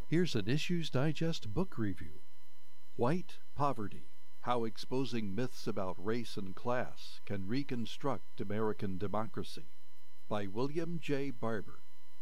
Here's an Issues Digest book review. White Poverty: How Exposing Myths About Race and Class Can Reconstruct American Democracy, by William J. Barber.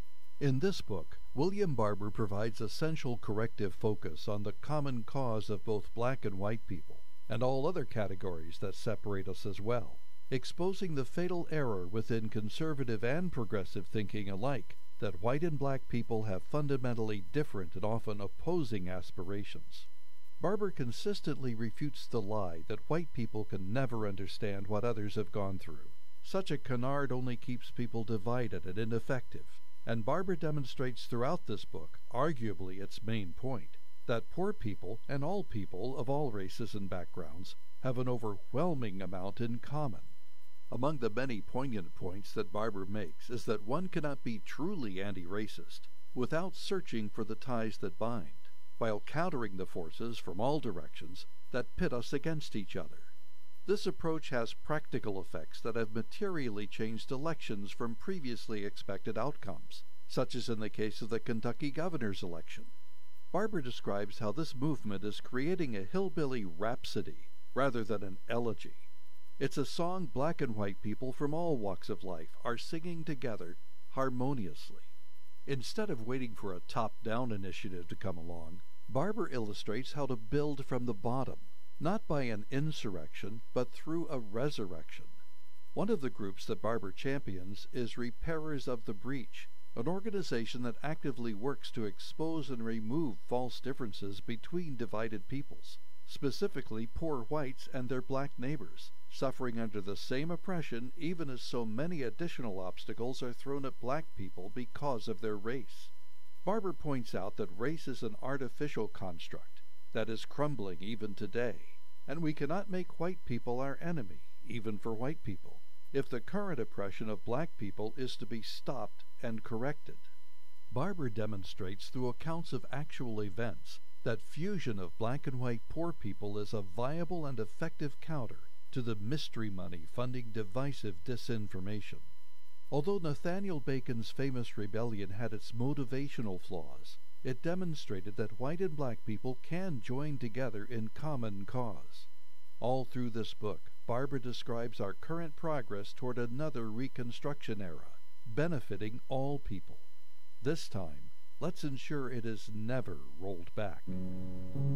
In this book, William Barber provides essential corrective focus on the common cause of both black and white people, and all other categories that separate us as well, exposing the fatal error within conservative and progressive thinking alike that white and black people have fundamentally different and often opposing aspirations. Barber consistently refutes the lie that white people can never understand what others have gone through. Such a canard only keeps people divided and ineffective, and Barber demonstrates throughout this book, arguably its main point, that poor people and all people of all races and backgrounds have an overwhelming amount in common. Among the many poignant points that Barber makes is that one cannot be truly anti-racist without searching for the ties that bind, while countering the forces from all directions that pit us against each other. This approach has practical effects that have materially changed elections from previously expected outcomes, such as in the case of the Kentucky governor's election. Barber describes how this movement is creating a hillbilly rhapsody rather than an elegy. It's a song black and white people from all walks of life are singing together harmoniously. Instead of waiting for a top-down initiative to come along, Barber illustrates how to build from the bottom, not by an insurrection, but through a resurrection. One of the groups that Barber champions is Repairers of the Breach, an organization that actively works to expose and remove false differences between divided peoples, specifically poor whites and their black neighbors, suffering under the same oppression even as so many additional obstacles are thrown at black people because of their race. Barber points out that race is an artificial construct that is crumbling even today, and we cannot make white people our enemy, even for white people, if the current oppression of black people is to be stopped and corrected. Barber demonstrates through accounts of actual events that fusion of black and white poor people is a viable and effective counter to the mystery money funding divisive disinformation. Although Nathaniel Bacon's famous rebellion had its motivational flaws, it demonstrated that white and black people can join together in common cause. All through this book, Barber describes our current progress toward another Reconstruction era, benefiting all people. This time, let's ensure it is never rolled back.